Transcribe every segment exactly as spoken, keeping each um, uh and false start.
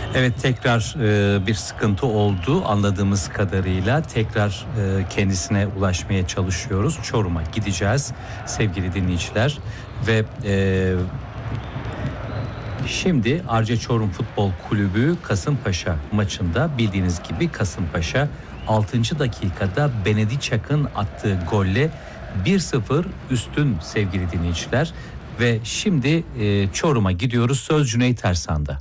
Evet, tekrar e, bir sıkıntı oldu anladığımız kadarıyla. Tekrar e, kendisine ulaşmaya çalışıyoruz. Çorum'a gideceğiz sevgili dinleyiciler ve e, şimdi Arca Çorum Futbol Kulübü Kasımpaşa maçında, bildiğiniz gibi Kasımpaşa altıncı dakikada Benediçak'ın attığı golle bir sıfır üstün sevgili dinleyiciler. Ve şimdi e, Çorum'a gidiyoruz. Söz Cüneyt Ersan'da.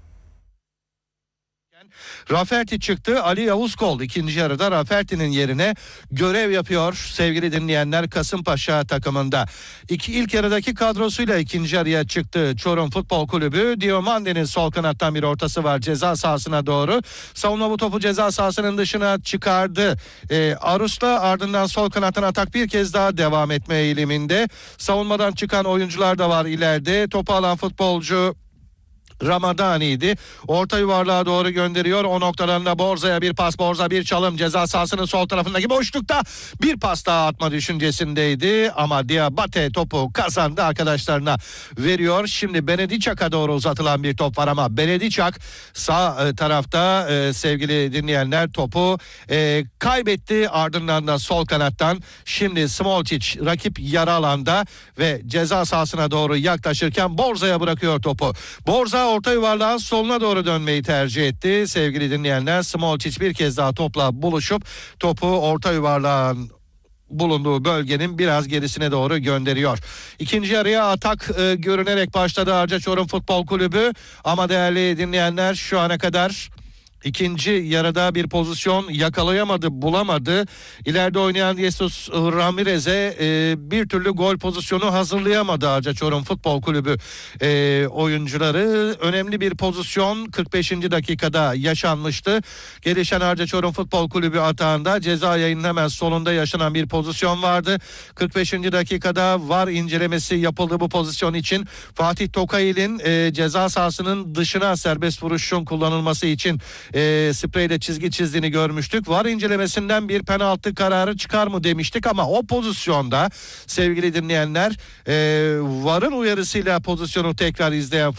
Rafferty çıktı. Ali Yavuzkol ikinci yarıda Rafferty'nin yerine görev yapıyor sevgili dinleyenler Kasımpaşa takımında. İki, ilk yarıdaki kadrosuyla ikinci yarıya çıktı Çorum Futbol Kulübü. Diomande'nin sol kanattan bir ortası var ceza sahasına doğru. Savunma bu topu ceza sahasının dışına çıkardı. Ee, Arus'la ardından sol kanattan atak bir kez daha devam etme eğiliminde. Savunmadan çıkan oyuncular da var ileride. Topu alan futbolcu Ramadani'ydi. Orta yuvarlığa doğru gönderiyor. O noktadan da Borza'ya bir pas. Borza bir çalım. Ceza sahasının sol tarafındaki boşlukta bir pas daha atma düşüncesindeydi. Ama Diabate topu kazandı, arkadaşlarına veriyor. Şimdi Benediçak'a doğru uzatılan bir top var ama Benediçak sağ e, tarafta e, sevgili dinleyenler topu e, kaybetti. Ardından da sol kanattan şimdi Smolcic rakip yarı alanda ve ceza sahasına doğru yaklaşırken Borza'ya bırakıyor topu. Borza orta yuvarlağın soluna doğru dönmeyi tercih etti. Sevgili dinleyenler, Smolcic bir kez daha topla buluşup topu orta yuvarlağın bulunduğu bölgenin biraz gerisine doğru gönderiyor. İkinci yarıya atak e, görünerek başladı Arca Çorum Futbol Kulübü ama değerli dinleyenler şu ana kadar İkinci yarıda bir pozisyon yakalayamadı, bulamadı. İleride oynayan Jesus Ramirez'e e, bir türlü gol pozisyonu hazırlayamadı Arca Çorum Futbol Kulübü e, oyuncuları. Önemli bir pozisyon kırk beşinci dakikada yaşanmıştı. Gelişen Arca Çorum Futbol Kulübü atağında ceza yayının hemen solunda yaşanan bir pozisyon vardı. kırk beşinci dakikada V A R incelemesi yapıldı bu pozisyon için. Fatih Tokayil'in e, ceza sahasının dışına serbest vuruşun kullanılması için E, spreyle çizgi çizdiğini görmüştük. V A R incelemesinden bir penaltı kararı çıkar mı demiştik ama o pozisyonda sevgili dinleyenler e, V A R'ın uyarısıyla pozisyonu tekrar izleyen